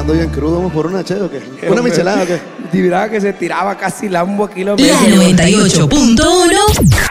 ando bien crudo, ¿vamos por una che o qué? ¿Una michelada o qué? Dirá que se tiraba casi lambo aquí los La 98.1